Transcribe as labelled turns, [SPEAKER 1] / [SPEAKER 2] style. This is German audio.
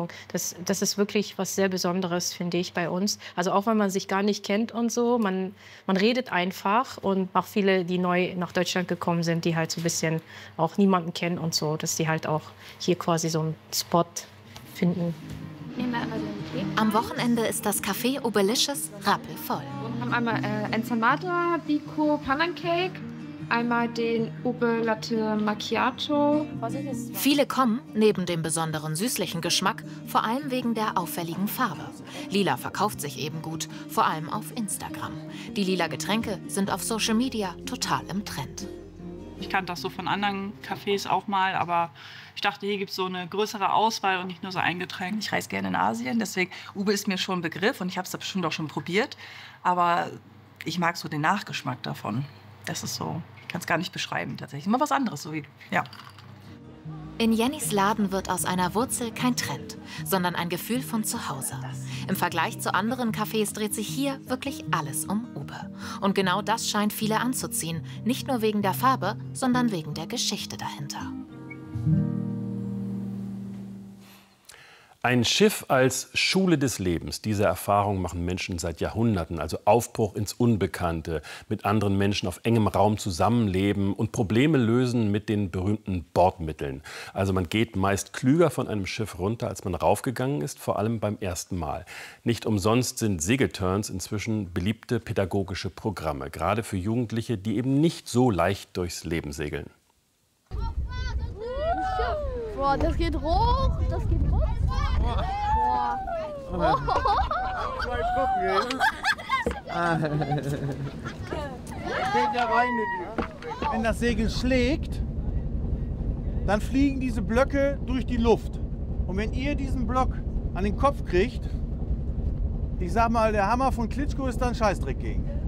[SPEAKER 1] Ahnung. Das ist wirklich was sehr Besonderes, finde ich, bei uns. Also auch wenn man sich gar nicht kennt und so, man redet einfach. Und auch viele, die neu nach Deutschland gekommen sind, die halt so ein bisschen auch niemanden kennen und so, dass die halt auch hier quasi so einen Spot finden.
[SPEAKER 2] Am Wochenende ist das Café Obelicious rappelvoll.
[SPEAKER 3] Wir haben einmal Ensaimada, Biko, Pancake, einmal den Ube Latte Macchiato.
[SPEAKER 2] Viele kommen, neben dem besonderen süßlichen Geschmack, vor allem wegen der auffälligen Farbe. Lila verkauft sich eben gut, vor allem auf Instagram. Die lila Getränke sind auf Social Media total im Trend.
[SPEAKER 4] Ich kannte das so von anderen Cafés auch mal, aber ich dachte, hier gibt es so eine größere Auswahl und nicht nur so ein Getränk.
[SPEAKER 5] Ich reise gerne in Asien, deswegen Ube ist mir schon ein Begriff und ich habe es bestimmt auch schon probiert. Aber ich mag so den Nachgeschmack davon. Das ist so, ich kann es gar nicht beschreiben tatsächlich. Immer was anderes, so wie, ja.
[SPEAKER 2] In Jennys Laden wird aus einer Wurzel kein Trend, sondern ein Gefühl von Zuhause. Im Vergleich zu anderen Cafés dreht sich hier wirklich alles um Ube. Und genau das scheint viele anzuziehen. Nicht nur wegen der Farbe, sondern wegen der Geschichte dahinter.
[SPEAKER 6] Ein Schiff als Schule des Lebens. Diese Erfahrung machen Menschen seit Jahrhunderten. Also Aufbruch ins Unbekannte, mit anderen Menschen auf engem Raum zusammenleben und Probleme lösen mit den berühmten Bordmitteln. Also man geht meist klüger von einem Schiff runter, als man raufgegangen ist, vor allem beim ersten Mal. Nicht umsonst sind Segelturns inzwischen beliebte pädagogische Programme, gerade für Jugendliche, die eben nicht so leicht durchs Leben segeln.
[SPEAKER 7] Boah, das geht hoch, das geht hoch. Boah. Boah.
[SPEAKER 8] Wenn das Segel schlägt, dann fliegen diese Blöcke durch die Luft. Und wenn ihr diesen Block an den Kopf kriegt, ich sag mal, der Hammer von Klitschko ist da ein Scheißdreck gegen.